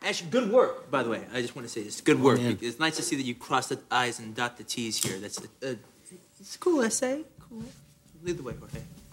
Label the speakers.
Speaker 1: Actually, good work, by the way. I just want to say this. Good work.
Speaker 2: Man.
Speaker 1: It's nice to see that you cross the I's and dot the T's here. It's a cool essay. Cool. Lead the way, Jorge.